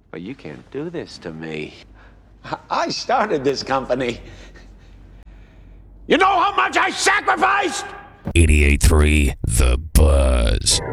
But you can't do this to me. I started this company. You know how much I sacrificed? 88.3 The Buzz.